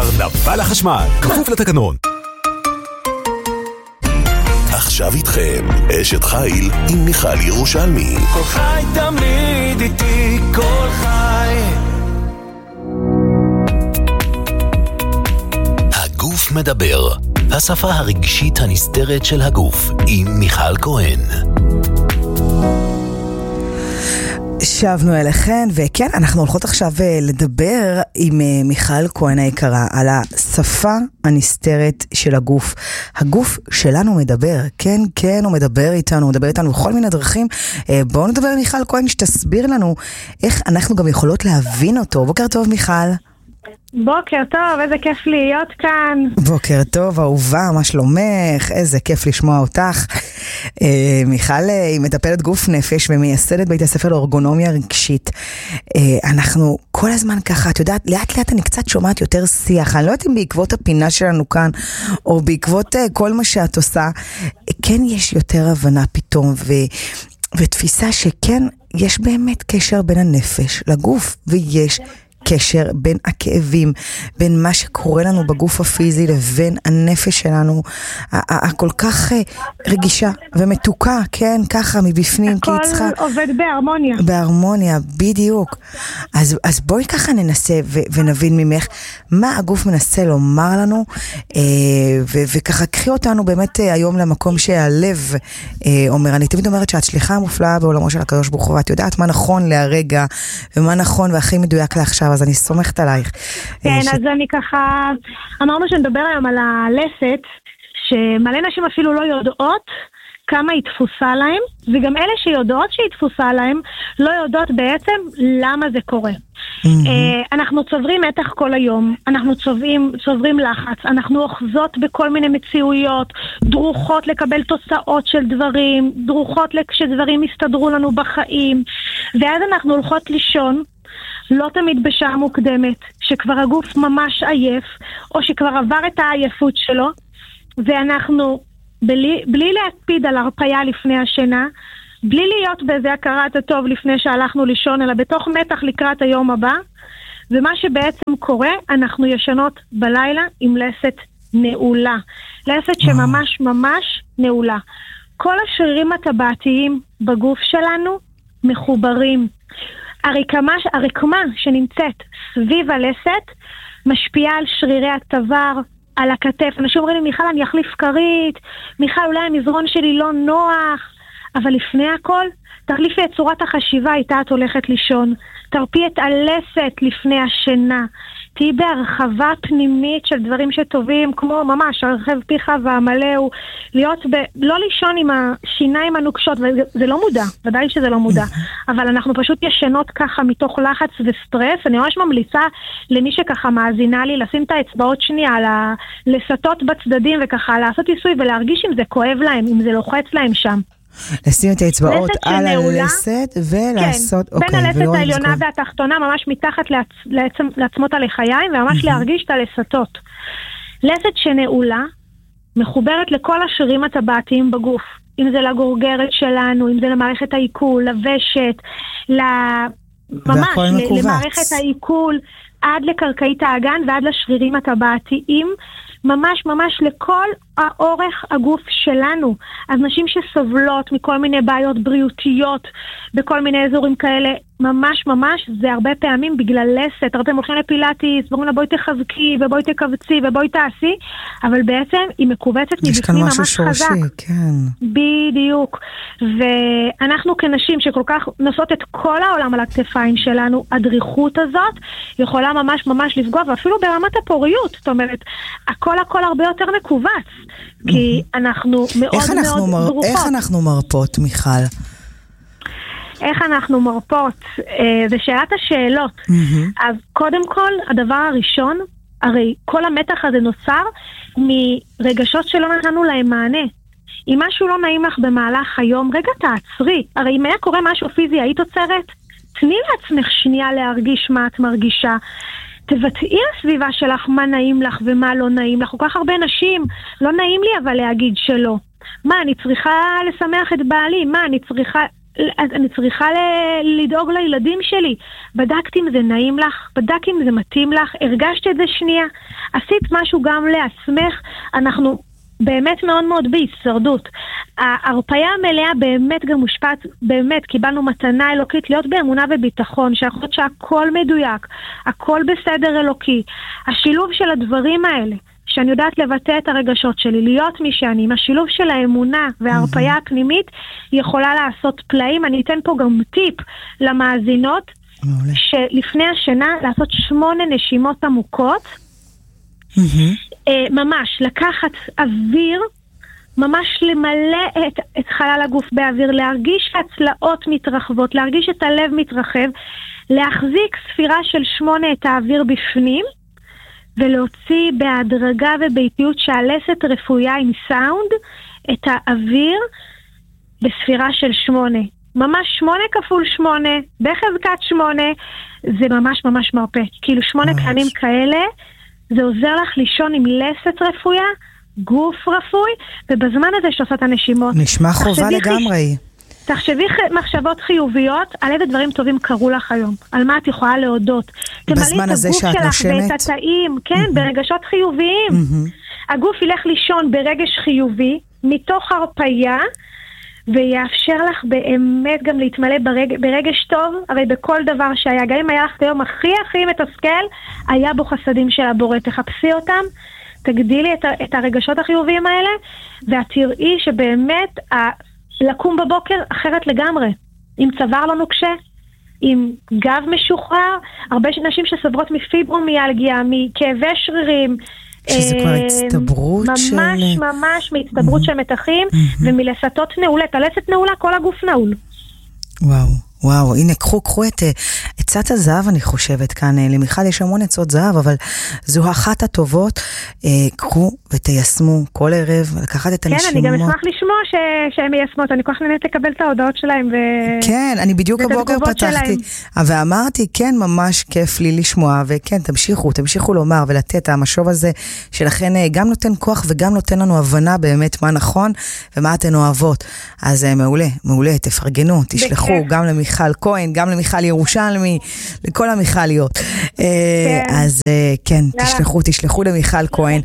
מחר נפל החשמל, כפוף לתקנון. עכשיו איתכם, אשת חיל עם מיכל ירושלמי. כל חי תמיד איתי, כל חי. הגוף מדבר, השפה הרגשית הנסתרת של הגוף, עם מיכל כהן. שבנו אליכן, וכן, אנחנו הולכות עכשיו לדבר עם מיכל כהן היקרה על השפה הנסתרת של הגוף. הגוף שלנו מדבר, כן, כן, הוא מדבר איתנו בכל מיני דרכים. בואו נדבר עם מיכל כהן שתסביר לנו איך אנחנו גם יכולות להבין אותו. בוקר טוב מיכל. בוקר טוב, איזה כיף להיות כאן. בוקר טוב, אהובה, מה שלומך? איזה כיף לשמוע אותך. מיכל היא מטפלת גוף נפש ומייסדת בית הספר לארגונומיה רגשית. אנחנו כל הזמן ככה, את יודעת, לאט לאט אני קצת שומעת יותר שיח. אני לא יודעת אם בעקבות הפינה שלנו כאן, או בעקבות כל מה שאת עושה, כן יש יותר הבנה פתאום, ותפיסה שכן, יש באמת קשר בין הנפש לגוף, ויש קשר בין הכאבים, בין מה שקורה לנו בגוף הפיזי לבין הנפש שלנו, הכל כך רגישה ומתוקה, כן, ככה מבפנים, הכל עובד בהרמוניה. בהרמוניה, בדיוק. אז בואי ככה ננסה ונבין ממך מה הגוף מנסה לומר לנו, וככה קחי אותנו באמת היום למקום שהלב אומר. אני תמיד אומרת שאת שליחה מופלאה בעולמו של הקדוש ברוך הוא, ואת יודעת מה נכון להרגע, ומה נכון והכי מדויק לעכשיו, אז אני סומכת עלייך. כן, אז אני ככה, אמרנו שנדבר היום על הלסת, שמלא נשים אפילו לא יודעות כמה היא תפוסה להם, וגם אלה שיודעות שהיא תפוסה להם, לא יודעות בעצם למה זה קורה. אנחנו צוברים מתח כל היום, אנחנו צוברים לחץ, אנחנו אוחזות בכל מיני מציאויות, דרוכות לקבל תוצאות של דברים, דרוכות כשדברים יסתדרו לנו בחיים, ואז אנחנו הולכות לישון, לא תמיד בשעה מוקדמת, שכבר הגוף ממש עייף, או שכבר עבר את העייפות שלו, ואנחנו, בלי להקפיד על הרפיה לפני השינה, בלי להיות באיזה הכרת הטוב לפני שהלכנו לישון, אלא בתוך מתח לקראת היום הבא, ומה שבעצם קורה, אנחנו ישנות בלילה עם לסת נעולה. לסת שממש ממש נעולה. כל השרירים הטבעתיים בגוף שלנו מחוברים. הרקמה שנמצאת סביב הלסת משפיעה על שרירי הצוואר, על הכתף. אנשים אומרים לי, מיכל, אני אחליף כרית, מיכל, אולי המזרון שלי לא נוח, אבל לפני הכל, תחליפי את צורת החשיבה איתה את הולכת לישון, תרפי את הלסת לפני השינה, תהי בהרחבה פנימית של דברים שטובים, כמו ממש הרחב פיך והמלא הוא, לא לישון עם השיניים הנוקשות, וזה לא מודע, ודאי שזה לא מודע, אבל אנחנו פשוט ישנות ככה מתוך לחץ וסטרס. אני ממש ממליצה למי שככה מאזינה לי, לשים את האצבעות שנייה על הלסתות בצדדים, וככה לעשות עיסוי ולהרגיש אם זה כואב להם, אם זה לוחץ להם שם. לשים את האצבעות על הלסת ולעשות, כן, בין הלסת העליונה והתחתונה, ממש מתחת לעצמות הלחיים, וממש להרגיש את הלסתות. לסת שנעולה מחוברת לכל השרירים הטבעתיים בגוף, אם זה לגורגרת שלנו, אם זה למערכת העיכול, לוושת, ממש למערכת העיכול, עד לקרקעית האגן ועד לשרירים הטבעתיים, ממש ממש לכל האורך הגוף שלנו. אז נשים שסובלות מכל מיני בעיות בריאותיות בכל מיני אזורים כאלה, ממש ממש זה הרבה פעמים בגלל לסת. הרבה פעמים הולכים לפילאטיס, אומרים לה בואי תחזקי ובואי תקבצי ובואי תעשי, אבל בעצם היא מקובצת מבפנים ממש חזק. יש כאן משהו שורשי, כן. בדיוק. ואנחנו כנשים שכל כך נושאות את כל העולם על הכתפיים שלנו, הדריכות הזאת יכולה ממש ממש לפגוע, ואפילו ברמת הפוריות. זאת אומרת, הכל הרבה יותר מקובץ, כי אנחנו מאוד מאוד דרוכות. איך אנחנו מרפות, מיכל? איך אנחנו מרפות? זה שאלת השאלות. אז קודם כל, הדבר הראשון, הרי כל המתח הזה נוצר מרגשות שלא נתנו להם מענה. אם משהו לא נעים לך במהלך היום, רגע תעצרי. הרי אם היה קורה משהו פיזי, היית עוצרת? תני לעצמך שנייה להרגיש מה את מרגישה. תבטאי הסביבה שלך מה נעים לך ומה לא נעים לך. כל כך הרבה נשים, לא נעים לי אבל להגיד שלא. מה, אני צריכה לשמח את בעלי? מה, אני צריכה... אני צריכה לדאוג לילדים שלי. בדקתי אם זה נעים לך, בדקתי אם זה מתאים לך, הרגשת את זה שנייה, עשית משהו גם לעצמך, אנחנו באמת מאוד מאוד בהישרדות. ההרפאיה המלאה באמת גם מושפעת, באמת קיבלנו מתנה אלוקית להיות באמונה וביטחון, שאנחנו שהכל מדויק, הכל בסדר אלוקי. השילוב של הדברים האלה, שאני יודעת לבטא את הרגשות שלי, להיות מי שאני, עם השילוב של האמונה וההרפאיה הפנימית, יכולה לעשות פלאים. אני אתן פה גם טיפ למאזינות, שלפני השינה לעשות 8 נשימות עמוקות, ממש לקחת אוויר, ממש למלא את חלל הגוף באוויר, להרגיש הצלעות מתרחבות, להרגיש את הלב מתרחב, להחזיק ספירה של 8 את האוויר בפנים, ולהוציא בהדרגה ובאיטיות שהלסת רפויה עם סאונד את האוויר בספירה של 8. ממש 8 כפול 8, בחזקת 8, זה ממש ממש מרפא. כאילו 8 פעמים כאלה, זה עוזר לך לישון עם לסת רפויה, גוף רפוי, ובזמן הזה שעושה את הנשימות. נשמע חובה לגמרי. תחשבי מחשבות חיוביות, על איזה דברים טובים קרו לך היום, על מה את יכולה להודות. בזמן הזה שאת נושמת? ואת התאים, כן, ברגשות חיוביים. הגוף ילך לישון ברגש חיובי, מתוך הרפאיה, ויאפשר לך באמת גם להתמלא ברגש טוב, אבל בכל דבר שהיה, גם אם היה לך היום הכי מתסכל, היה בו חסדים של הבורא, תחפשי אותם, תגדילי את הרגשות החיוביים האלה, ואת תראי שבאמת לקום בבוקר אחרת לגמרי, עם צוואר לא נוקשה, עם גב משוחרר, הרבה נשים שסוברות מפיברומיאלגיה, מכאבי שרירים, שזה כבר הצטברות של... ממש מהצטברות של מתחים, ומלסתות נעולה, תלסת נעולה, כל הגוף נעול. וואו, הנה, קחו את עצת הזהב, אני חושבת כאן, למיכל יש המון עצות זהב, אבל זו אחת הטובות, קחו ותיישמו כל ערב, לקחת את הנשימות. כן, אני גם אשמח לשמוע שהן מיישמות, אני כל כך נהנית לקבל את ההודעות שלהם. כן, אני בדיוק הבוקר פתחתי, ואמרתי, כן, ממש כיף לי לשמוע, וכן, תמשיכו לומר ולתת המשוב הזה, שלכן גם נותן כוח וגם נותן לנו הבנה באמת מה נכון, ומה אתן אוהבות. אז מעולה, תפרגנו, תשלחו גם למיכל כהן, גם למיכל ירושלמי, לכל המיכליות. אז כן, תשלחו למיכל כהן,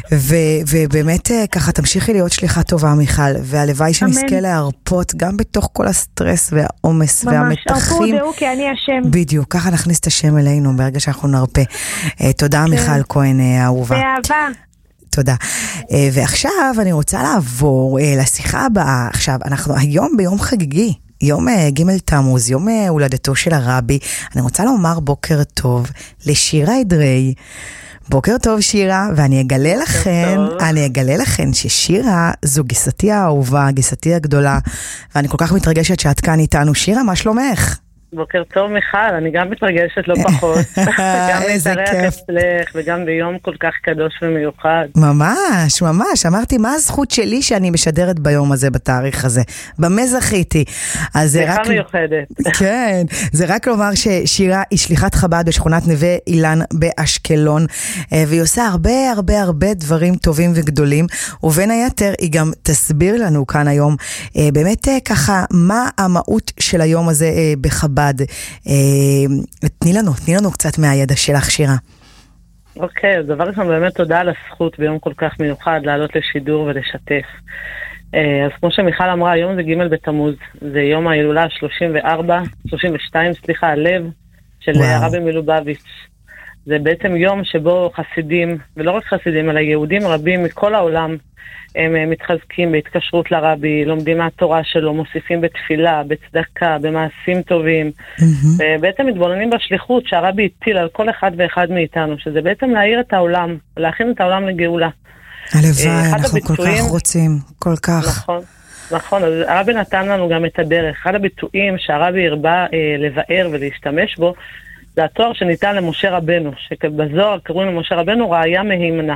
ובאמת ככה תמשיכי להיות שליחה טובה, מיכל, והלוואי שנזכה להרפות גם בתוך כל הסטרס והעומס והמתחים. ממש, הרפו דעו כי אני השם. בדיוק, ככה נכניס את השם אלינו ברגע שאנחנו נרפה. תודה מיכל כהן האהובה. באהבה. תודה. ועכשיו אני רוצה לעבור לשיחה הבאה. עכשיו, אנחנו היום ביום חגיגי. יום ג' תמוז, יום הולדתו של הרבי. אני רוצה לומר בוקר טוב לשירה אדרי. בוקר טוב שירה, ואני אגלה לכן ששירה זו גיסתי האהובה, גיסתי הגדולה, ואני כל כך מתרגשת שאת כאן איתנו. שירה, מה שלומך? בוקר טוב מיכל, אני גם מתרגשת לא פחות. גם להתארח אצלך וגם ביום כל כך קדוש ומיוחד. ממש, אמרתי מה הזכות שלי שאני משדרת ביום הזה, בתאריך הזה, במה זכיתי. שיחה מיוחדת. כן, זה רק לומר ששירה היא שליחת חב"ד בשכונת נווה אילן באשקלון, והיא עושה הרבה דברים טובים וגדולים, ובין היתר היא גם תסביר לנו כאן היום, באמת ככה, מה המהות של היום הזה בחב"ד. תני לנו קצת מהידע שלך, שירה. אוקיי, אז דבר ראשון, באמת תודה על הזכות ביום כל כך מיוחד לעלות לשידור ולשתף. אז כמו שמיכל אמרה, היום זה ג' בתמוז, זה יום ההילולה 32, הלב של הרבי מלובביץ'. זה בעצם יום שבו חסידים, ולא רק חסידים, אלא יהודים רבים מכל העולם, הם מתחזקים בהתקשרות לרבי, לומדים מהתורה שלו, מוסיפים בתפילה, בצדקה, במעשים טובים, ובעצם מתבוננים בשליחות שהרבי הטיל על כל אחד ואחד מאיתנו, שזה בעצם להאיר את העולם, להכין את העולם לגאולה. הלוואי, אנחנו כל כך רוצים, כל כך. נכון, אז הרבי נתן לנו גם את הדרך. אחד הביטויים שהרבי הרבה לבאר ולהשתמש בו, זה התואר שניתן למשה רבנו, שבזוהר קוראים למשה רבנו ראיה מהימנה.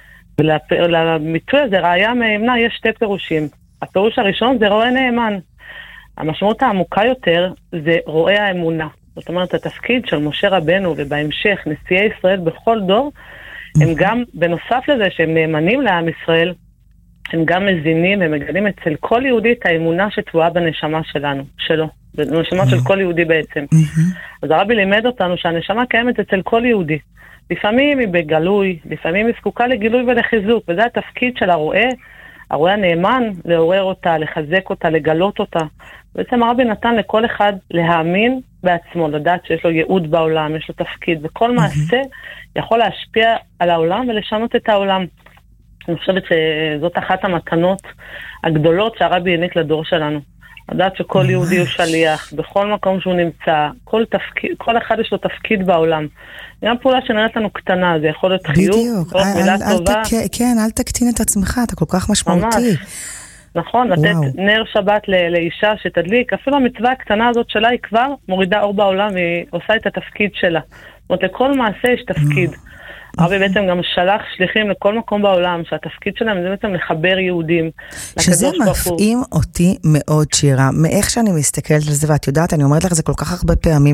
ולמיתוי הזה, ראיה מהימנה, יש 2 פירושים. הפירוש הראשון זה רואה נאמן. המשמעות העמוקה יותר זה רואה האמונה. זאת אומרת, התפקיד של משה רבנו ובהמשך נשיאי ישראל בכל דור, הם גם, בנוסף לזה שהם נאמנים לעם ישראל, הם גם מזינים ומגלים אצל כל יהודי את האמונה שטבועה בנשמה שלו, בנשמה של כל יהודי בעצם. אז הרבי לימד אותנו שהנשמה קיימת אצל כל יהודי. לפעמים היא בגלוי, לפעמים היא זקוקה לגילוי ולחיזוק, וזה התפקיד של הרועה הנאמן, לעורר אותה, לחזק אותה, לגלות אותה. בעצם הרבי נתן לכל אחד להאמין בעצמו, לדעת שיש לו ייעוד בעולם, יש לו תפקיד, וכל מעשה יכול להשפיע על העולם ולשנות את העולם. אני חושבת שזאת אחת המתנות הגדולות שהרבי העניק לדור שלנו. לדעת שכל יהודי הוא שליח, בכל מקום שהוא נמצא, כל אחד יש לו תפקיד בעולם. גם פעולה שנראית לנו קטנה, זה יכול להיות חיוב, בדיוק, כן, אל תקטין את עצמך, אתה כל כך משמעותי. נכון, לתת נר שבת לאישה שתדליק, אפילו המצווה הקטנה הזאת שלה היא כבר מורידה אור בעולם, והיא עושה את התפקיד שלה. זאת אומרת, לכל מעשה יש תפקיד. הרבי בעצם גם שלח שליחים לכל מקום בעולם, שהתפקיד שלהם זה בעצם לחבר יהודים. שזה מפעים אותי מאוד, שירה, מאיך שאני מסתכלת על זה, ואת יודעת, אני אומרת לך זה כל כך הרבה פעמים,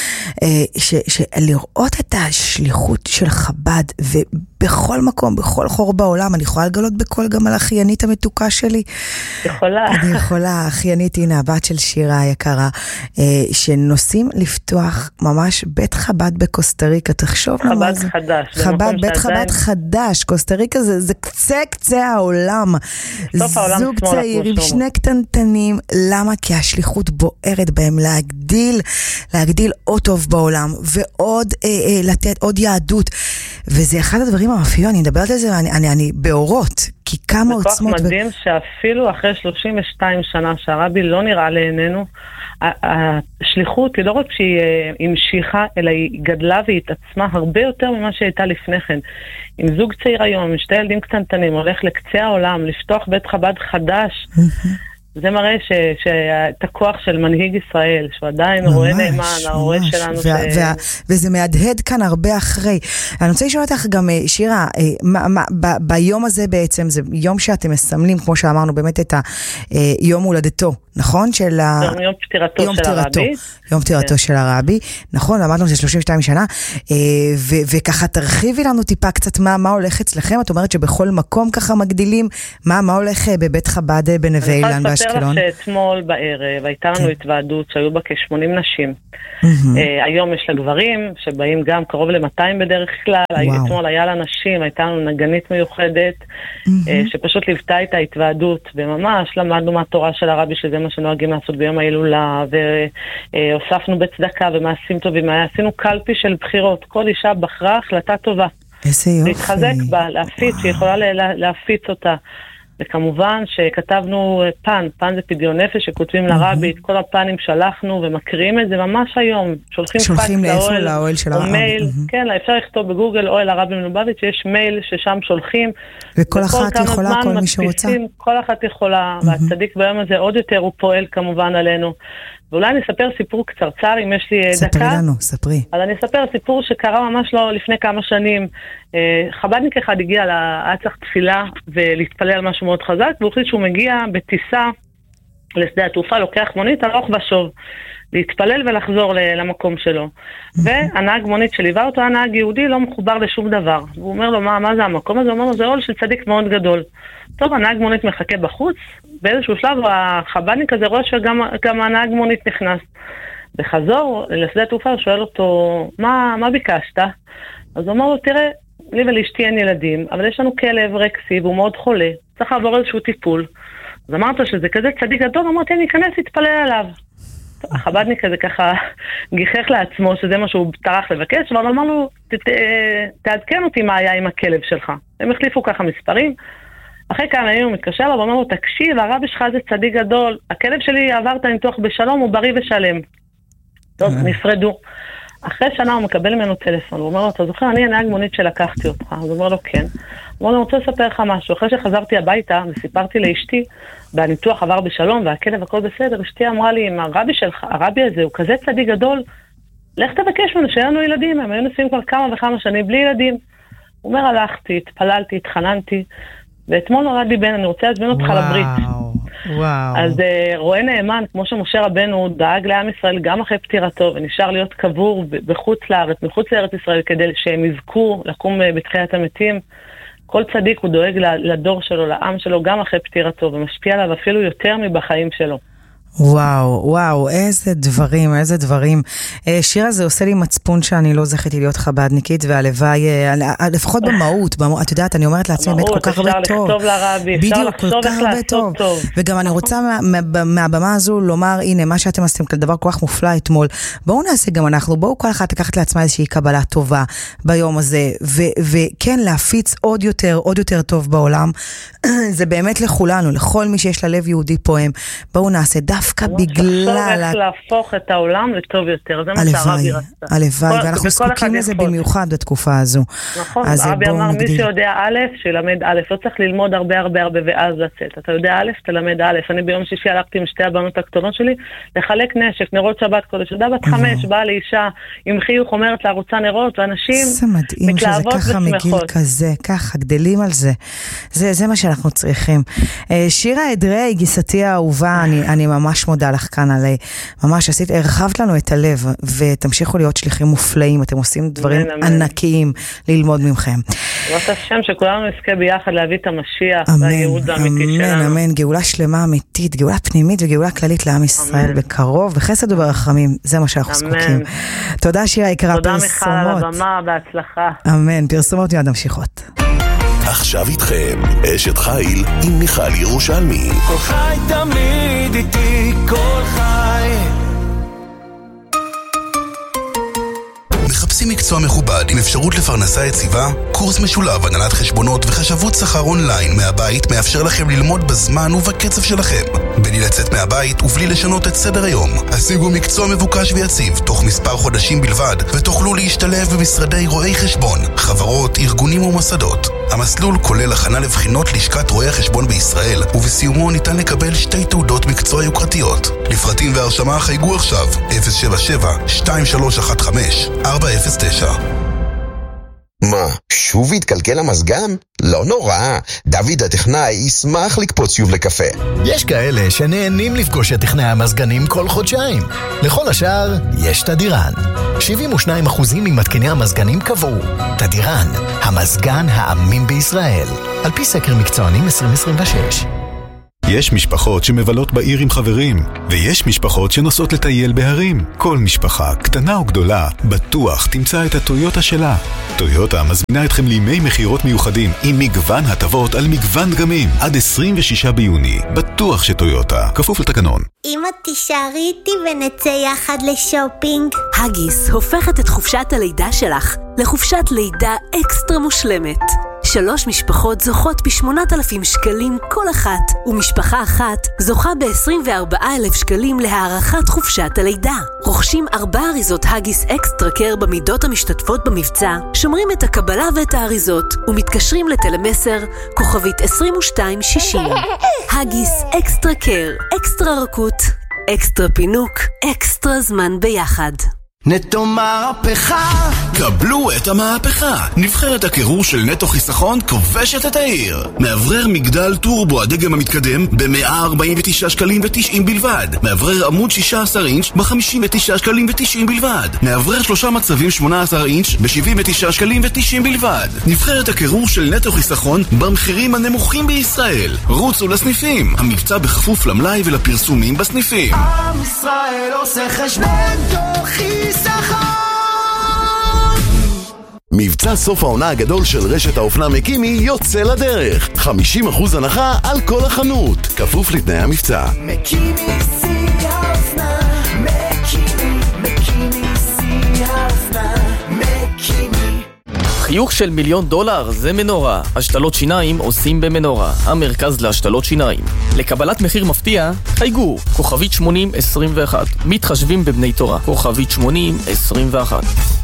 שלראות את השליחות של חב"ד, ובכל מקום, בכל חור בעולם, אני יכולה לגלות בכל גם על האחיינית המתוקה שלי. אני יכולה, האחיינית, הנה, הבת של שירה היקרה, שנוסעים לפתוח ממש בית חב"ד בקוסטריקה, תחשוב חב"ד חדש. חב"ד, בית חב"ד חדש, קוסטריקה זה קצה העולם. זוג צעיר עם שני קטנטנים, למה? כי השליחות בוערת בהם להגדיל עוד טוב בעולם, ועוד לתת עוד יהדות, וזה אחד הדברים המפעים, אני מדברת על זה, אני באורות, כי כמה עוצמות... זה כוח מדהים שאפילו אחרי 32 שנה שהרבי לא נראה לעינינו, השליחות היא לא רק שהיא המשיכה, אלא היא גדלה והיא התעצמה הרבה יותר ממה שהייתה לפני כן. עם זוג צעיר היום, עם שתי ילדים קטנטנים, הולך לקצה העולם, לפתוח בית חב"ד חדש, זה מראה שאת הכוח של מנהיג ישראל, שהוא עדיין רואה נאמן, הרואה שלנו. וזה מהדהד כאן הרבה אחרי. אני רוצה לשאול אותך גם, שירה, ביום הזה בעצם, זה יום שאתם מסמלים, כמו שאמרנו, באמת את היום הולדתו, נכון? יום פטירתו של הרבי. יום פטירתו של הרבי, נכון, אמרנו שזה 32 שנה, וככה תרחיבי לנו טיפה קצת מה הולך אצלכם, את אומרת שבכל מקום ככה מגדילים, מה הולך בבית חב"ד בנווה אילן באשקלון? אני רוצה לספר לך שאתמול בערב הייתה לנו התוועדות שהיו בה כ-80 נשים. היום יש לגברים שבאים גם קרוב ל-200 בדרך כלל, אתמול היה לנשים, הייתה לנו נגנית מיוחדת, שפשוט ליוותה את ההתוועדות, וממש למדנו מהתורה של הרבי, שזה מה שנוהגים לעשות ביום ההילולה, והוספנו בצדקה ומעשים טובים, עשינו קלפי של בחירות, כל אישה בחרה החלטה טובה. איזה יופי. להתחזק בה, להפיץ, שהיא יכולה להפיץ אותה. וכמובן שכתבנו פן זה פדיון נפש, שכותבים לרבי, את כל הפנים שלחנו ומקריאים את זה ממש היום. שולחים לאוהל של הרבי. מייל, כן, אפשר לכתוב בגוגל אוהל הרבי מלובביץ', יש מייל ששם שולחים. וכל אחת יכולה, כל מי שרוצה. כל אחת יכולה, והצדיק ביום הזה עוד יותר הוא פועל כמובן עלינו. ואולי אני אספר סיפור קצרצר, אם יש לי דקה. ספרי לנו, ספרי. אז אני אספר סיפור שקרה ממש לא לפני כמה שנים. חב"דניק אחד הגיע היה צריך תפילה ולהתפלל על משהו מאוד חזק, והוא החליט שהוא מגיע בטיסה לשדה התעופה, לוקח מונית הלוך ושוב, להתפלל ולחזור למקום שלו. והנהג מונית שליווה אותו, הנהג יהודי, לא מחובר לשום דבר. והוא אומר לו, מה זה המקום הזה? הוא אומר לו, זה עול של צדיק מאוד גדול. טוב, הנהג מונית מחכה בחוץ, באיזשהו שלב החב"דניק הזה רואה שגם הנהג מונית נכנס. בחזור לשדה התעופה הוא שואל אותו, מה ביקשת? אז הוא אומר לו, תראה, לי ולאשתי אין ילדים, אבל יש לנו כלב רקסי והוא מאוד חולה, צריך לעבור איזשהו טיפול. אז אמרת שזה כזה צדיק גדול, אמרתי, אני אכנס להתפלל עליו. החב"דניק הזה ככה גיחך לעצמו שזה מה שהוא טרח לבקש, אבל אמר לו, תעדכן אותי מה היה עם הכלב שלך. הם החליפו ככה מספרים. אחרי כמה ימים הוא מתקשר לו ואומר לו, תקשיב, הרבי שלך זה צדיק גדול, הכלב שלי עבר את הניתוח בשלום, הוא בריא ושלם. טוב, נפרדו. אחרי שנה הוא מקבל ממנו טלפון, הוא אומר לו, אתה זוכר, אני הנהג מונית שלקחתי אותך. אז הוא אומר לו, כן. הוא אומר לו, אני רוצה לספר לך משהו. אחרי שחזרתי הביתה וסיפרתי לאשתי, והניתוח עבר בשלום והכלב הכל בסדר, אשתי אמרה לי, אם הרבי שלך, הרבי הזה הוא כזה צדיק גדול, לך תבקש ממנו שיהיה לנו ילדים, הם היו נוסעים כבר כמה וכמה שנים בלי ילדים. הוא אומר, הלכתי, התפללתי, התחננתי, ואתמול נולד לי בן, אני רוצה להזמין אותך לברית. אז רואה נאמן, כמו שמשה רבנו דאג לעם ישראל גם אחרי פטירתו, ונשאר להיות קבור בחוץ לארץ, מחוץ לארץ ישראל, כדי שהם יזכו לקום בתחיית המתים. כל צדיק הוא דואג לדור שלו, לעם שלו, גם אחרי פטירתו, ומשפיע עליו אפילו יותר מבחיים שלו. וואו, וואו, איזה דברים, איזה דברים. שיר הזה עושה לי מצפון שאני לא זכיתי להיות חבדניקית, והלוואי, לפחות במהות, את יודעת, אני אומרת לעצמי, באמת כל כך הרבה טוב. אפשר לכתוב לרבי, אפשר לחשוב איך לעשות טוב. וגם אני רוצה מהבמה הזו לומר, הנה, מה שאתם עשיתם כדבר כל כך מופלא אתמול, בואו נעשה גם אנחנו, בואו כל אחד לקחת לעצמה איזושהי קבלה טובה ביום הזה, וכן, להפיץ עוד יותר טוב בעולם. זה באמת לכולנו, לכל מי שיש לה לב יהודי פועם. בואו נעשה דווקא בגלל... איך להפוך את העולם לטוב יותר, זה מה שהרבי רצתה. הלוואי, ואנחנו זקוקים לזה במיוחד בתקופה הזו. נכון, הרבי אמר, מי שיודע א', שילמד א', לא צריך ללמוד הרבה ואז לצאת. אתה יודע א', תלמד א'. אני ביום שישי הלכתי עם שתי הבנות הקטנות שלי, לחלק נשק, נרות שבת קודש. ילדה בת 5, באה לאישה עם חיוך, אומרת לה, רוצה נרות, ואנשים מתלהבות ושמחות. ככה, גדלים על זה. זה מה שאנחנו צריכים. שירה אדרי, גיסתי האהובה, אני ממש מודה לך כאן עלי. ממש הרחבת לנו את הלב, ותמשיכו להיות שליחים מופלאים. אתם עושים דברים ענקיים ללמוד ממכם. זאת השם שכולנו נזכה ביחד להביא את המשיח והייעוד האמיתי שלנו. אמן, גאולה שלמה אמיתית, גאולה פנימית וגאולה כללית לעם ישראל בקרוב, בחסד וברחמים. זה מה שאנחנו זקוקים. תודה שירה יקרה, פרסומות. תודה מיכל על הבמה, בהצלחה. אמן, פרסומות מיד ממשיכות. עכשיו איתכם, אשת חיל עם מיכל ירושלמי. כל חי תמיד איתי, כל חי. מחפשים מקצוע מכובד עם אפשרות לפרנסה יציבה? קורס משולב הנהלת חשבונות וחשבות שכר אונליין מהבית מאפשר לכם ללמוד בזמן ובקצב שלכם. בלי לצאת מהבית ובלי לשנות את סדר היום. השיגו מקצוע מבוקש ויציב תוך מספר חודשים בלבד ותוכלו להשתלב במשרדי רואי חשבון, חברות, ארגונים ומוסדות. המסלול כולל הכנה לבחינות לשכת רואי החשבון בישראל, ובסיומו ניתן לקבל 2 תעודות מקצוע יוקרתיות. לפרטים והרשמה חייגו עכשיו 077-2315-409. מה, שוב התקלקל המזגן? לא נורא, דוד הטכנאי ישמח לקפוץ שוב לקפה. יש כאלה שנהנים לפגוש את טכנאי המזגנים כל חודשיים. לכל השאר, יש תדירן. 72% ממתקני המזגנים קבעו. תדירן, המזגן האמין בישראל. על פי סקר מקצוענים 2026. יש משפחות שמבלות בעיר עם חברים, ויש משפחות שנוסעות לטייל בהרים. כל משפחה, קטנה או גדולה, בטוח תמצא את הטויוטה שלה. טויוטה מזמינה אתכם לימי מחירות מיוחדים עם מגוון הטבות על מגוון דגמים עד 26 ביוני. בטוח שטויוטה, כפוף לתקנון. אמא, תישארי איתי ונצא יחד לשופינג. הגיס הופכת את חופשת הלידה שלך לחופשת לידה אקסטרה מושלמת. 3 משפחות זוכות ב8,000 שקלים כל אחת, ומשפחה אחת זוכה ב24,000 שקלים להארכת חופשת הלידה. רוכשים 4 אריזות הגיס אקסטרה קר במידות המשתתפות במבצע, שומרים את הקבלה ואת האריזות, ומתקשרים לטלמסר כוכבית 2260. הגיס אקסטרה קר, אקסטרה רכות, אקסטרה פינוק, אקסטרה זמן ביחד. נטו מהפכה. קבלו את המהפכה. נבחרת הקירור של נטו חיסכון כובשת את העיר. מאוורר מגדל טורבו הדגם המתקדם ב-149 שקלים ו90 בלבד. מאוורר עמוד 16 אינץ' ב-59 שקלים ו90 בלבד. מאוורר 3 מצבים 18 אינץ' ב-79 שקלים ו90 בלבד. נבחרת הקירור של נטו חיסכון במחירים הנמוכים בישראל. רוצו לסניפים. המבצע בכפוף למלאי ולפרסומים בסניפים. עם ישראל עושה חשבון תוכי מבצע סוף העונה הגדול של רשת האופנה מקימי יוצא לדרך. 50% הנחה על כל החנות, כפוף לתנאי המבצע. מקימי שיא האופנה, מקימי שיא האופנה, מקימי. חיוך של $1,000,000 זה מנורה. השתלות שיניים עושים במנורה, המרכז להשתלות שיניים. לקבלת מחיר מפתיע, חייגו, כוכבית 8021. מתחשבים בבני תורה, כוכבית 8021.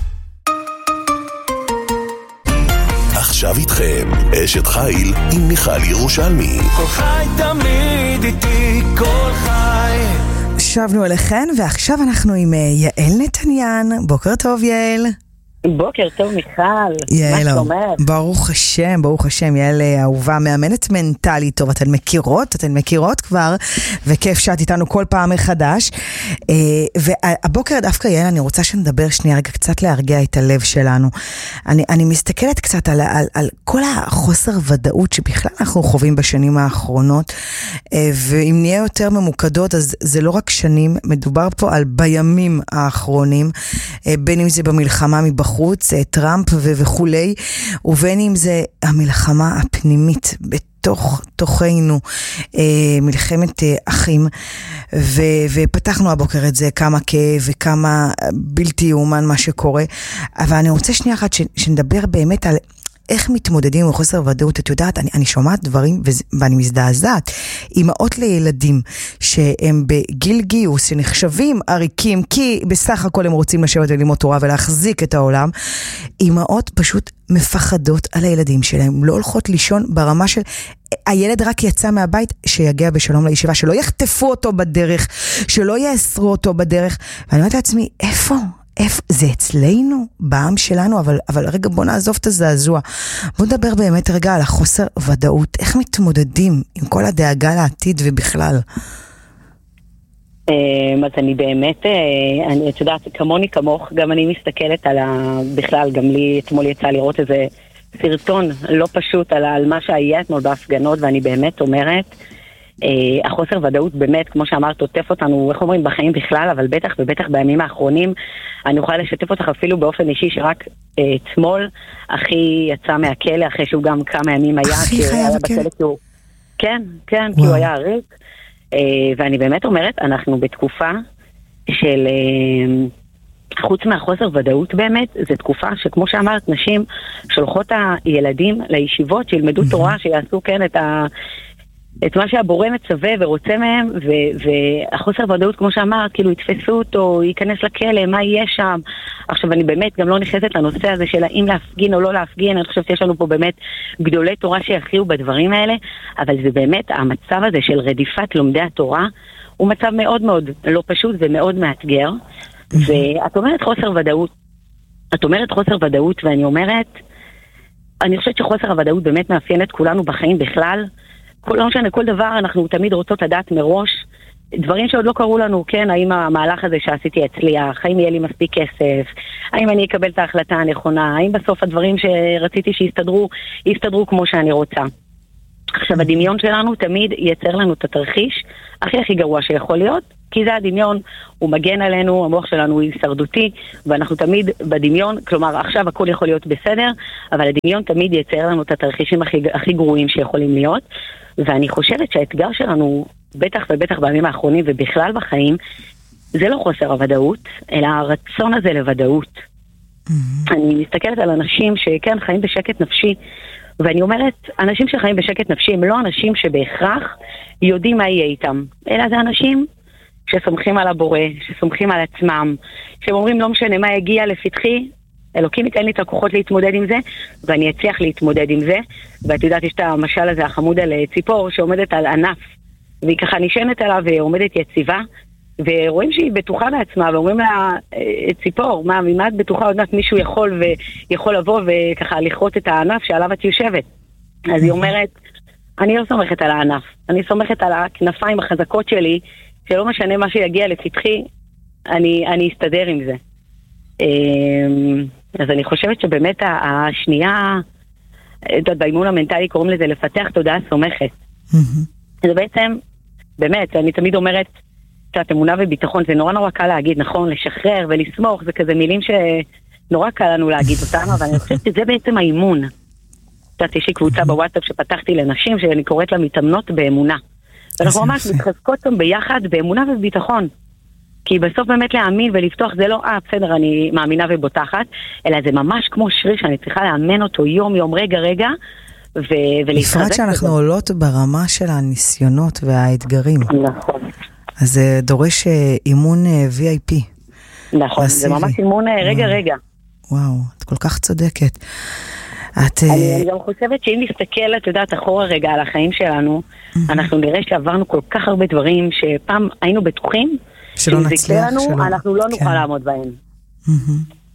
עכשיו איתכם, אשת חיל עם מיכל ירושלמי. כל חי תמיד איתי, כל חי. שבנו אליכן, ועכשיו אנחנו עם יעל נתניאן. בוקר טוב, יעל. בוקר טוב מיכל, מה שלומך? ברוך השם, יעל אהובה, מאמנת מנטלית טוב, אתן מכירות כבר, וכיף שאת איתנו כל פעם מחדש. והבוקר דווקא יעל, אני רוצה שנדבר שנייה רגע קצת להרגיע את הלב שלנו. אני מסתכלת קצת על כל החוסר ודאות שבכלל אנחנו חווים בשנים האחרונות, ואם נהיה יותר ממוקדות, אז זה לא רק שנים, מדובר פה על בימים האחרונים, בין אם זה במלחמה מבחוץ, טראמפ וכולי, ובין אם זה המלחמה הפנימית תוכנו, מלחמת אחים, ופתחנו הבוקר את זה, כמה כאב וכמה בלתי יאומן מה שקורה, אבל אני רוצה שנייה אחת שנדבר באמת על איך מתמודדים עם חוסר ודאות. את יודעת, אני שומעת דברים ואני מזדעזעת. אמאות לילדים שהם בגיל גיוס, שנחשבים עריקים, כי בסך הכל הם רוצים לשבת וללמוד תורה ולהחזיק את העולם. אמאות פשוט מפחדות על הילדים שלהם, לא הולכות לישון ברמה של הילד רק יצא מהבית, שיגיע בשלום לישיבה, שלא יחטפו אותו בדרך, שלא יאסרו אותו בדרך. ואני אומרת לעצמי, איפה? זה אצלנו, בעם שלנו, אבל רגע בוא נעזוב את הזעזוע. בוא נדבר באמת רגע על החוסר ודאות. איך מתמודדים עם כל הדאגה לעתיד ובכלל? אז אני באמת, את יודעת, כמוני כמוך, גם אני מסתכלת על בכלל, גם לי אתמול יצא לראות איזה סרטון לא פשוט על מה שהיה אתמול בהפגנות, ואני באמת אומרת, החוסר ודאות באמת, כמו שאמרת, עוטף אותנו, איך אומרים, בחיים בכלל, אבל בטח ובטח בימים האחרונים, אני יכולה לשתף אותך אפילו באופן אישי, שרק אתמול אחי יצא מהכלא, אחרי שהוא גם כמה ימים היה, כי הוא היה בכלא, כן, כי הוא היה עריק, ואני באמת אומרת, אנחנו בתקופה של, חוץ מהחוסר ודאות באמת, זו תקופה שכמו שאמרת, נשים שולחות הילדים לישיבות, שילמדו תורה, שיעשו כן את מה שהבורא מצווה ורוצה מהם, והחוסר ודאות, כמו שאמרת, כאילו יתפסו אותו, ייכנס לכלא, מה יהיה שם. עכשיו אני באמת גם לא נכנסת לנושא הזה של האם להפגין או לא להפגין, אני חושבת שיש לנו פה באמת גדולי תורה שיכריעו בדברים האלה, אבל זה באמת, המצב הזה של רדיפת לומדי התורה, הוא מצב מאוד מאוד לא פשוט ומאוד מאתגר, ואת אומרת חוסר ודאות, ואני אומרת, אני חושבת שחוסר הוודאות באמת מאפיין את כולנו בחיים בכלל, לא משנה, כל דבר אנחנו תמיד רוצות לדעת מראש, דברים שעוד לא קראו לנו, כן, האם המהלך הזה שעשיתי יצליח, האם יהיה לי מספיק כסף, האם אני אקבל את ההחלטה הנכונה, האם בסוף הדברים שרציתי שיסתדרו כמו שאני רוצה. עכשיו, הדמיון שלנו תמיד ייצר לנו את התרחיש הכי גרוע שיכול להיות, כי זה הדמיון, הוא מגן עלינו, המוח שלנו הוא הישרדותי, ואנחנו תמיד בדמיון, כלומר עכשיו הכל יכול להיות בסדר, אבל הדמיון תמיד ייצר לנו את התרחישים הכי גרועים שיכולים להיות, ואני חושבת שהאתגר שלנו, בטח ובטח בימים האחרונים ובכלל בחיים, זה לא חוסר הוודאות, אלא הרצון הזה לוודאות. אני מסתכלת על אנשים שכן חיים בשקט נפשי, ואני אומרת, אנשים שחיים בשקט נפשי הם לא אנשים שבהכרח יודעים מה יהיה איתם, אלא זה אנשים שסומכים על הבורא, שסומכים על עצמם, שהם אומרים לא משנה מה יגיע לפתחי, אלוקים ייתן לי את הכוחות להתמודד עם זה, ואני אצליח להתמודד עם זה. ואת יודעת, יש את המשל הזה, החמוד על ציפור שעומדת על ענף, והיא ככה נשענת עליו ועומדת יציבה, ורואים שהיא בטוחה לעצמה, ואומרים לה, ציפור, ממה את בטוחה? עוד מעט מישהו יכול לבוא וככה לכרות את הענף שעליו את יושבת. אז היא אומרת, אני לא סומכת על הענף, אני סומכת על הכנפיים החזקות שלי, שלא משנה מה שיגיע לפתחי, אני אסתדר עם זה. אז אני חושבת שבאמת השנייה, באימון המנטלי קוראים לזה לפתח תודעה סומכת. זה בעצם, באמת, אני תמיד אומרת, קצת אמונה וביטחון, זה נורא קל להגיד, נכון, לשחרר ולסמוך, זה כזה מילים שנורא קל לנו להגיד אותם, אבל אני חושבת שזה בעצם האימון. יש לי קבוצה בוואטסאפ שפתחתי לנשים, שאני קוראת לה מתאמנות באמונה. ואנחנו ממש מתחזקות אותם ביחד באמונה ובביטחון. כי בסוף באמת להאמין ולפתוח זה לא, בסדר, אני מאמינה ובוטחת, אלא זה ממש כמו שריר שאני צריכה לאמן אותו יום, רגע, ולהתחזק. בפרט שאנחנו עולות ברמה של הניסיונות והאתגרים. נכון. אז זה דורש אימון VIP. נכון, זה ממש אימון רגע. וואו, את כל כך צודקת. אני גם חושבת שאם נסתכל, את יודעת, אחורה רגע על החיים שלנו, אנחנו נראה שעברנו כל כך הרבה דברים שפעם היינו בטוחים, שלא נצליח, אנחנו לא נוכל לעמוד בהם.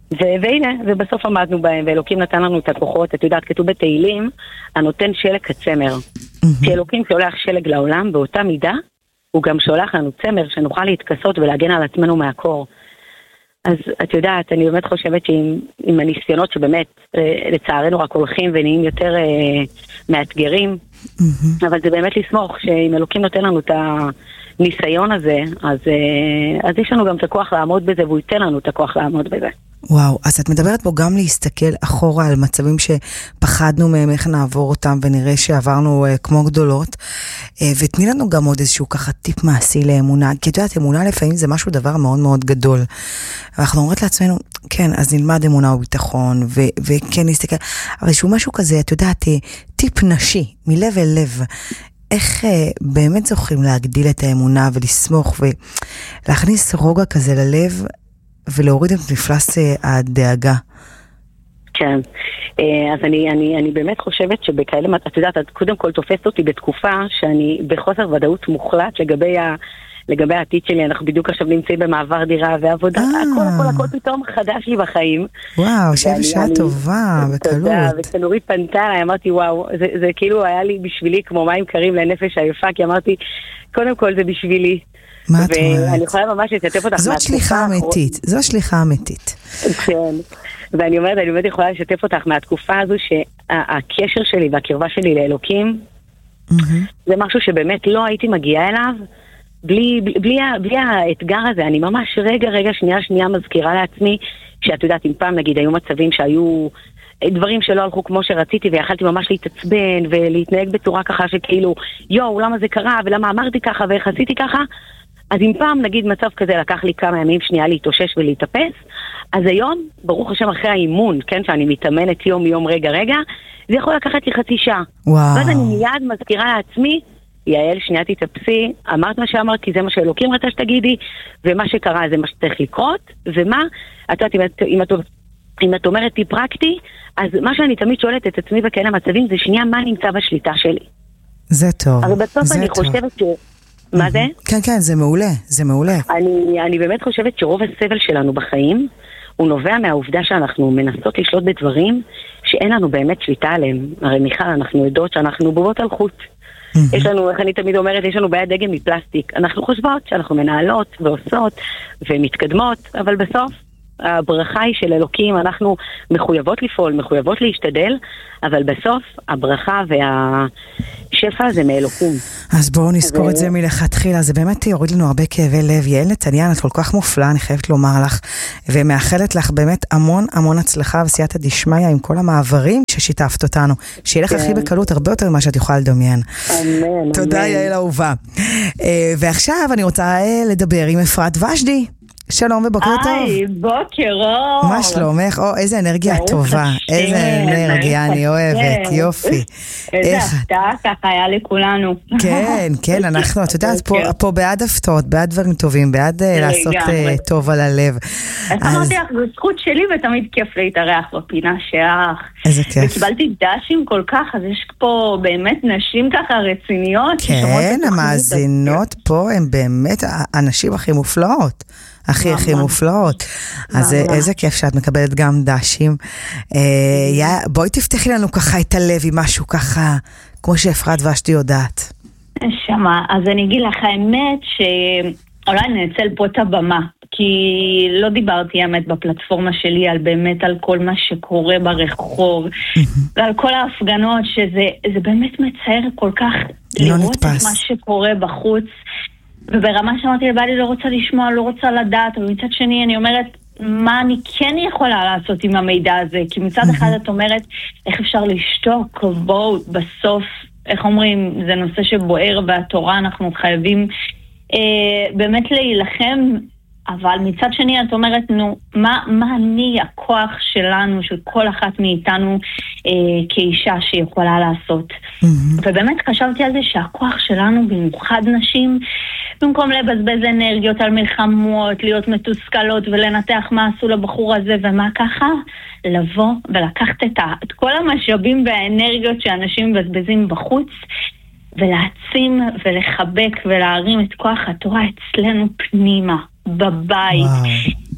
והנה, ובסוף עמדנו בהם, ואלוקים נתן לנו את הכוחות. את יודעת, כתוב בתהילים, הנותן שלג כצמר. כי אלוקים שולח שלג לעולם, באותה מידה, הוא גם שולח לנו צמר, שנוכל להתכסות ולהגן על עצמנו מהקור. אז את יודעת, אני באמת חושבת שעם הניסיונות שבאמת, לצערנו רק הולכים ונהיים יותר מאתגרים, אבל זה באמת לסמוך שאם אלוקים נותן לנו את הניסיון הזה, אז יש לנו גם את הכוח לעמוד בזה, והוא ייתן לנו את הכוח לעמוד בזה. וואו, אז את מדברת פה גם להסתכל אחורה על מצבים שפחדנו מהם, איך נעבור אותם ונראה שעברנו כמו גדולות, ותני לנו גם עוד איזשהו ככה טיפ מעשי לאמונה, כי את יודעת, אמונה לפעמים זה משהו דבר מאוד מאוד גדול, ואנחנו אומרות לעצמנו, כן, אז נלמד אמונה וביטחון, וכן נסתכל, אבל שהוא משהו כזה, את יודעת, טיפ נשי, מלב אל לב, איך באמת זוכים להגדיל את האמונה ולסמוך ולהכניס רוגע כזה ללב, ולהוריד את מפלס הדאגה. כן, אז אני באמת חושבת שבכאלה, את יודעת, את קודם כל תופסת אותי בתקופה שאני בחוסר ודאות מוחלט לגבי העתיד שלי. אנחנו בדיוק עכשיו נמצאים במעבר דירה ועבודה, הכל פתאום חדש לי בחיים. וואו, שעה טובה, בקלות. וכשנורית פנתה לה, אמרתי וואו, זה כאילו היה לי בשבילי כמו מים קרים לנפש עייפה, כי אמרתי, קודם כל זה בשבילי. ואני יכולה ממש לשתף אותך זאת שליחה אמיתית, זו שליחה אמיתית. כן, ואני אומרת, אני באמת יכולה לשתף אותך מהתקופה הזו שהקשר שלי והקרבה שלי לאלוקים זה משהו שבאמת לא הייתי מגיעה אליו בלי האתגר הזה. אני ממש רגע שנייה מזכירה לעצמי שאת יודעת, אם פעם נגיד היו מצבים שהיו דברים שלא הלכו כמו שרציתי ויכלתי ממש להתעצבן ולהתנהג בצורה ככה שכאילו יואו, למה זה קרה ולמה אמרתי ככה ואיך עשיתי ככה, אז אם פעם נגיד מצב כזה לקח לי כמה ימים שנייה להתאושש ולהתאפס, אז היום, ברוך השם אחרי האימון, כן, שאני מתאמנת יום רגע, זה יכול לקחת לי חצי שעה. ואז אני מיד מזכירה לעצמי, יעל, שנייה תתאפסי, אמרת מה שאמרת כי זה מה שאלוקים רצה שתגידי, ומה שקרה זה מה שצריך לקרות, ומה, את יודעת, אם את אומרת טיפ פרקטי, אז מה שאני תמיד שואלת את עצמי בכאלה מצבים זה שנייה מה נמצא בשליטה שלי. זה טוב. אבל בסוף אני חושבת מה זה? כן, זה מעולה, זה מעולה. אני באמת חושבת שרוב הסבל שלנו בחיים, הוא נובע מהעובדה שאנחנו מנסות לשלוט בדברים שאין לנו באמת שליטה עליהם. הרי מיכל, אנחנו יודעות שאנחנו בובות על חוט. יש לנו, איך אני תמיד אומרת, יש לנו בעיה דגם מפלסטיק. אנחנו חושבות שאנחנו מנהלות ועושות ומתקדמות, אבל בסוף הברכה היא של אלוקים, אנחנו מחויבות לפעול, מחויבות להשתדל, אבל בסוף הברכה והשפע זה מאלוקים. אז בואו נזכור את זה מלכתחילה, זה באמת יוריד לנו הרבה כאבי לב. יעל נתניאן, את כל כך מופלאה, אני חייבת לומר לך, ומאחלת לך באמת המון הצלחה וסייעתא דשמיא עם כל המעברים ששיתפת אותנו, שיהיה לך הכי בקלות הרבה יותר ממה שאת יכולה לדמיין. אמן. תודה יעל אהובה. ועכשיו אני רוצה לדבר עם אפרת ושדי. שלום ובוקר טוב. היי, בוקר אור. מה שלומך? איזה אנרגיה טובה. איזה אנרגיה, אני אוהבת, יופי. איזה הפתעה ככה היה לכולנו. כן, אנחנו, את יודעת, פה בעד הפתעות, בעד דברים טובים, בעד לעשות טוב על הלב. אז אמרתי לך, זו זכות שלי ותמיד כיף להתארח בפינה שלך. איזה כיף. וקיבלתי דשים כל כך, אז יש פה באמת נשים ככה רציניות. כן, המאזינות פה הן באמת הנשים הכי מופלאות. הכי מופלאות. אז איזה כיף שאת מקבלת גם דשים. בואי תפתחי לנו ככה את הלב עם משהו ככה, כמו שאפרת ושדי יודעת. שמה, אז אני אגיד לך האמת שאולי ננצל פה את הבמה, כי לא דיברתי האמת בפלטפורמה שלי על באמת על כל מה שקורה ברחוב, ועל כל ההפגנות שזה באמת מצער כל כך לראות את מה שקורה בחוץ, וברמה שאמרתי לבעלי לא רוצה לשמוע, לא רוצה לדעת, אבל מצד שני אני אומרת מה אני כן יכולה לעשות עם המידע הזה, כי מצד אחד את אומרת איך אפשר לשתוק, בואו בסוף, איך אומרים, זה נושא שבוער והתורה אנחנו חייבים באמת להילחם, אבל מצד שני את אומרת, נו, מה אני, הכוח שלנו, של כל אחת מאיתנו כאישה שיכולה לעשות. ובאמת חשבתי על זה שהכוח שלנו, במיוחד נשים, במקום לבזבז אנרגיות על מלחמות, להיות מתוסכלות ולנתח מה עשו לבחור הזה ומה ככה, לבוא ולקחת את כל המשאבים והאנרגיות שאנשים מבזבזים בחוץ, ולהעצים ולחבק ולהרים את כוח התורה אצלנו פנימה. בבית,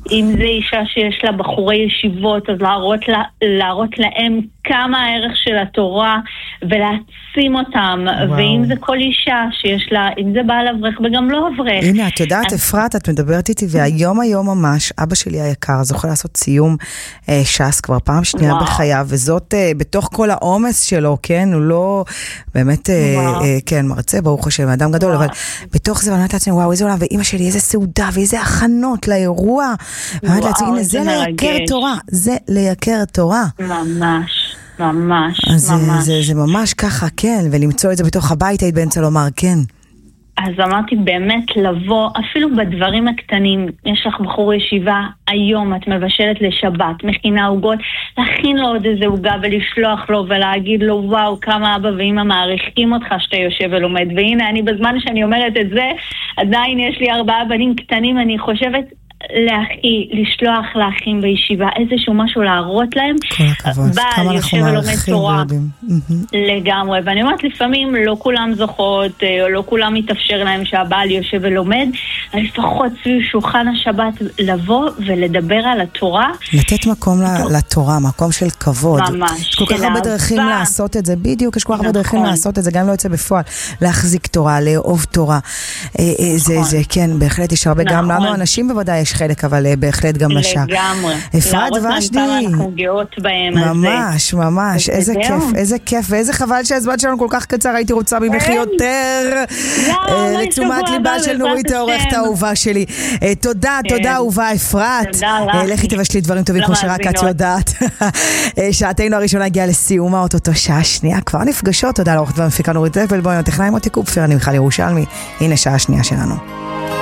אם זה אישה שיש לה בחורי ישיבות, אז להראות להם כמה הערך של התורה ולהעצים אותם. ואם זה כל אישה שיש לה, אם זה בעל אברך וגם לא אברך. הנה, את יודעת, אפרת, את מדברת איתי, והיום ממש, אבא שלי היקר זוכה לעשות סיום ש"ס כבר פעם שנייה בחייו, וזאת בתוך כל העומס שלו, כן? הוא לא באמת, כן, מרצה, ברוך השם, אדם גדול, אבל בתוך זה, ואני לעצמי, וואו, איזה עולם, ואמא שלי, איזה סעודה, ואיזה הכנות לאירוע. ואני לעצמי, הנה, זה לייקר תורה, זה לייקר תורה. ממש. זה ממש ככה, כן, ולמצוא את זה בתוך הבית, היית באמצע לומר, כן. אז אמרתי באמת לבוא, אפילו בדברים הקטנים, יש לך בחור ישיבה, היום את מבשלת לשבת, מכינה עוגות, להכין לו עוד איזה עוגה ולשלוח לו ולהגיד לו, וואו, כמה אבא ואמא מעריכים אותך שאתה יושב ולומד. והנה, אני בזמן שאני אומרת את זה, עדיין יש לי 4 בנים קטנים, אני חושבת לשלוח לאחים בישיבה, איזשהו משהו להראות להם. כל הכבוד, כמה אנחנו מערכים ויודעים. לגמרי, ואני אומרת לפעמים לא כולם זוכות, או לא כולם מתאפשר להם שהבעל יושב ולומד, לפחות סביב שולחן השבת לבוא ולדבר על התורה. לתת מקום לתורה, מקום של כבוד. ממש. יש כל כך הרבה דרכים לעשות את זה, בדיוק, יש כל כך הרבה דרכים לעשות את זה, גם לא יוצא בפועל. להחזיק תורה, לאהוב תורה. זה כן, בהחלט יש הרבה, גם לנו אנשים בוודאי יש חלק, אבל בהחלט גם לשאר. לגמרי. אפרת ושדי. אנחנו גאות בהם. ממש, איזה כיף, ואיזה חבל שהזמן שלנו כל כך קצר, הייתי רוצה ממך יותר לתשומת ליבה של נורית העורכת האהובה שלי. תודה אהובה אפרת. לכי תבשלי דברים טובים כמו שרק את יודעת. שעתנו הראשונה הגיעה לסיומה, אותו שעה שנייה, כבר נפגשות. תודה לעורכת והמפיקה נורית אפלבוים, הטכנאי מוטי קופפר, אני מיכל ירושלמי. הנה שעה שנייה שלנו.